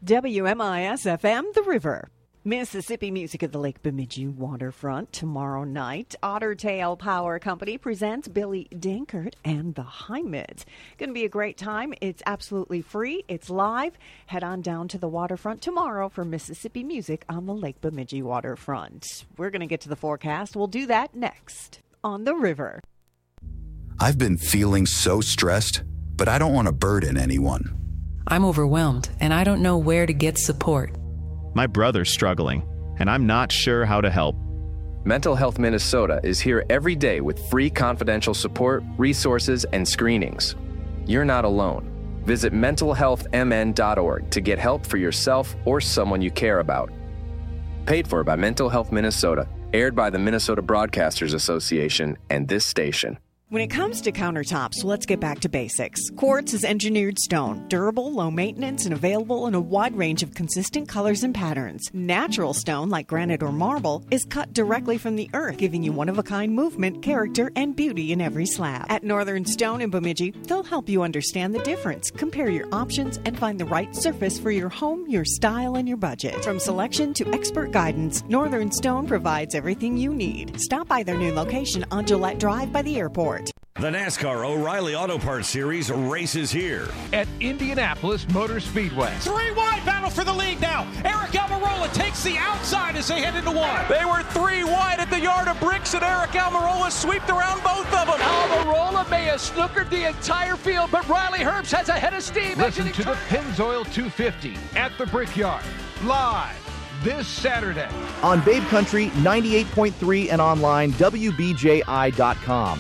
WMIS-FM, The River. Mississippi Music at the Lake Bemidji waterfront tomorrow night. Otter Tail Power Company presents Billy Dankert and the Hymids. Going to be a great time. It's absolutely free. It's live. Head on down to the waterfront tomorrow for Mississippi Music on the Lake Bemidji waterfront. We're going to get to the forecast. We'll do that next on The River. I've been feeling so stressed, but I don't want to burden anyone. I'm overwhelmed, and I don't know where to get support. My brother's struggling, and I'm not sure how to help. Mental Health Minnesota is here every day with free confidential support, resources, and screenings. You're not alone. Visit mentalhealthmn.org to get help for yourself or someone you care about. Paid for by Mental Health Minnesota, aired by the Minnesota Broadcasters Association and this station. When it comes to countertops, let's get back to basics. Quartz is engineered stone, durable, low maintenance, and available in a wide range of consistent colors and patterns. Natural stone, like granite or marble, is cut directly from the earth, giving you one-of-a-kind movement, character, and beauty in every slab. At Northern Stone in Bemidji, they'll help you understand the difference, compare your options, and find the right surface for your home, your style, and your budget. From selection to expert guidance, Northern Stone provides everything you need. Stop by their new location on Gillette Drive by the airport. The NASCAR O'Reilly Auto Parts Series races here at Indianapolis Motor Speedway. 3 wide battle for the lead now. Eric Almirola takes the outside as they head into one. They were 3 wide at the yard of bricks, and Eric Almirola swept around both of them. Almirola may have snookered the entire field, but Riley Herbst has a head of steam. Listen to the Pennzoil 250 at the Brickyard, live this Saturday. On Babe Country, 98.3 and online, WBJI.com.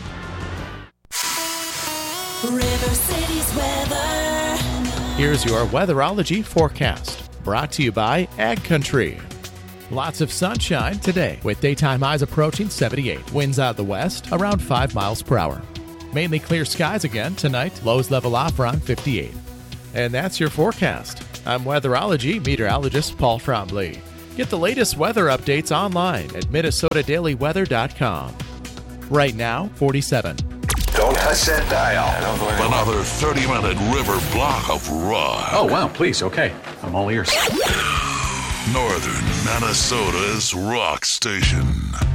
River City's weather. Here's your weatherology forecast, brought to you by Ag Country. Lots of sunshine today, with daytime highs approaching 78. Winds out of the west around 5 miles per hour. Mainly clear skies again tonight. Lows level off around 58. And that's your forecast. I'm weatherology meteorologist Paul Frombley. Get the latest weather updates online at MinnesotaDailyWeather.com. Right now, 47. Don't touch that dial. Another 30-minute river block of rock. Oh, wow, please, okay. I'm all ears. Northern Minnesota's rock station.